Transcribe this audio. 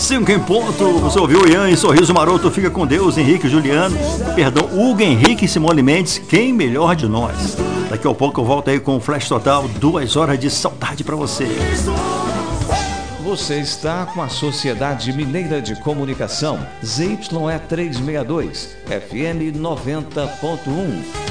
5 em ponto. Você ouviu Ian e Sorriso Maroto, Fica com Deus, Henrique Juliano, perdão, Hugo Henrique e Simone Mendes, Quem Melhor de Nós. Daqui a pouco eu volto aí com o Flash Total, 2 horas de saudade pra você. Você está com a Sociedade Mineira de Comunicação, ZYE 362, FM 90.1.